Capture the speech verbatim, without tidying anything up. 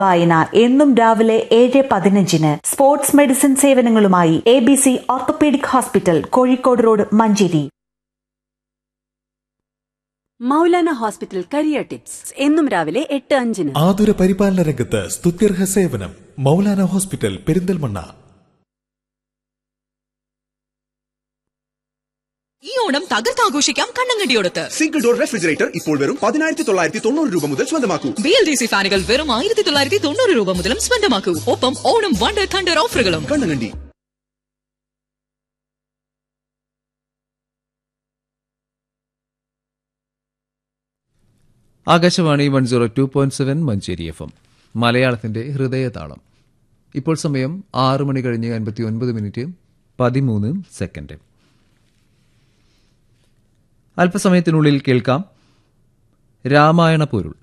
വായന എന്നും രാവിലെ ഏഴ് പതിനഞ്ചിന് sports medicine സേവനങ്ങളുമായി A B C orthopaedic hospital, Kozhikode road, Manjeri. Maulana hospital career tips എന്നും രാവിലെ എട്ട് അഞ്ചിന്. ആതുര പരിപാലന രംഗത്ത് സ്തുത്യർഹ സേവനം. മൗലാന ഹോസ്പിറ്റൽ, പെരിന്തൽമണ്ണ. ഈ ഓണം തകർത്താഘോഷിക്കാം കണ്ണങ്കണ്ടിയോടത്ത്. സിംഗിൾ ഡോർ റെഫ്രിജറേറ്റർ ഇപ്പോൾ വെറും പതിനായിരത്തി തൊള്ളായിരത്തി തൊണ്ണൂറ് രൂപ മുതൽ സ്വന്തമാക്കൂ. ബി എൽ ഡി സി ഫാനുകൾ വെറും ആയിരത്തി തൊള്ളായിരത്തി തൊണ്ണൂറ് രൂപ മുതലും സ്വന്തമാക്കൂ. ഒപ്പം ഓണം വണ്ടർ തണ്ടർ ഓഫറുകളും. Kannankandi. Akashvani one zero two point seven Manjeri F M, മലയാളത്തിന്റെ ഹൃദയതാളം. ഇപ്പോൾ സമയം ആറ് മണി കഴിഞ്ഞ് അൻപത്തി ഒൻപത് മിനിറ്റ് പതിമൂന്ന് സെക്കൻഡ്. അല്പസമയത്തിനുള്ളിൽ കേൾക്കാം രാമായണ പൊരുൾ.